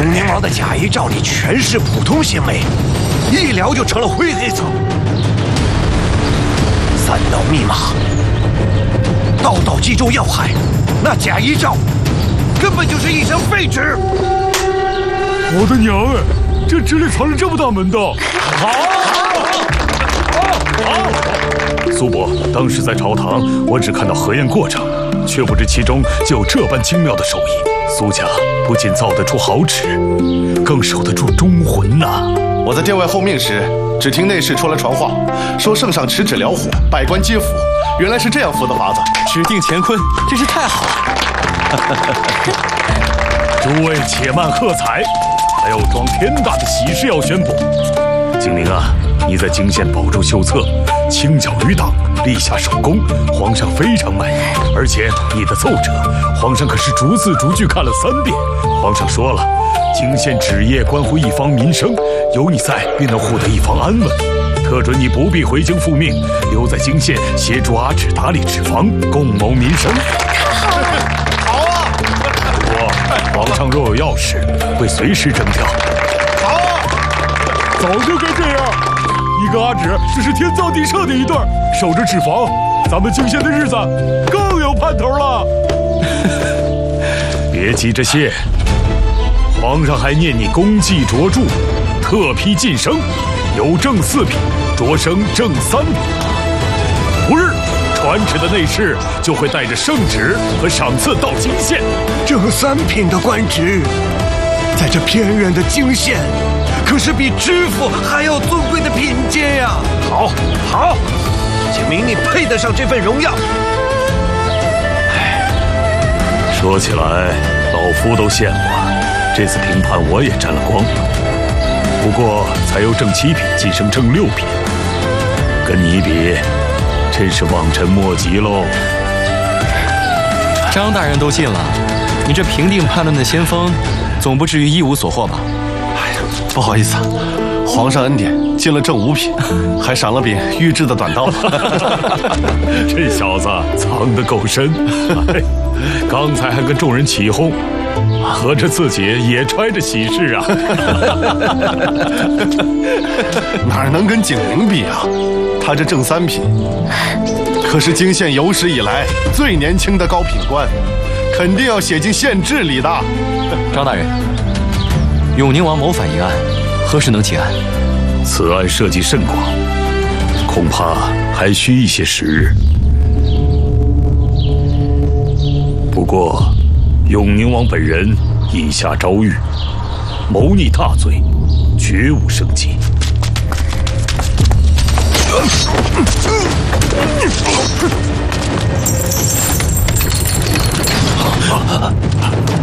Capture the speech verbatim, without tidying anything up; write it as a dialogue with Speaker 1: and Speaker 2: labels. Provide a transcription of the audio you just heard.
Speaker 1: 永宁王的假遗诏里全是普通行为，一聊就成了灰黑色。三道密码，道道击中要害，那假遗诏根本就是一张废纸。
Speaker 2: 我的娘哎，这纸里藏着这么大门道！
Speaker 3: 好，好，好！
Speaker 2: 苏伯，当时在朝堂，我只看到核验过程，却不知其中就有这般精妙的手艺。苏家不仅造得出好纸，更守得住忠魂呐、啊！
Speaker 4: 我在殿外候命时，只听内侍传来传话，说圣上持纸燎火，百官皆服。原来是这样服的法子，
Speaker 3: 指定乾坤，真是太好了！
Speaker 2: 诸位且慢喝彩，还有桩天大的喜事要宣布。景宁啊，你在京县保住秀策，清剿余党，立下首功，皇上非常满意。而且你的奏折，皇上可是逐字逐句看了三遍。皇上说了，京县纸业关乎一方民生，有你在，必能护得一方安稳。特准你不必回京复命，留在京县协助阿芷打理纸房，共谋民生。
Speaker 5: 太好了！
Speaker 4: 好啊！
Speaker 2: 不过皇上若有要事，会随时征调。
Speaker 4: 好啊！
Speaker 2: 早就该这样。你跟阿芷只是天造地设的一对，守着纸房，咱们京县的日子更有盼头了。别急着谢，皇上还念你功绩卓著，特批晋升，有正四品，擢升正三品。不日，传旨的内侍就会带着圣旨和赏赐到京县。
Speaker 1: 正三品的官职，在这偏远的京县，可是比知府还要尊贵的品阶呀！好，好，景明，你配得上这份荣耀。
Speaker 2: 说起来，老夫都羡慕啊，这次评判我也沾了光。不过才由正七品晋升正六品，跟你比，真是望尘莫及喽。
Speaker 3: 张大人都进了，你这评定判断的先锋，总不至于一无所获吧？
Speaker 4: 哎呀，不好意思啊，皇上恩典，进了正五品，还赏了柄御制的短刀。
Speaker 2: 这小子藏得够深，哎，刚才还跟众人起哄，合着自己也揣着喜事啊？
Speaker 4: 哪能跟景宁比啊？他这正三品，可是京县有史以来最年轻的高品官，肯定要写进县志里的。
Speaker 3: 张大人，永宁王谋反一案，何时能结案？
Speaker 2: 此案涉及甚广，恐怕还需一些时日。不过，永宁王本人以下招谕，谋逆大罪，绝无生机。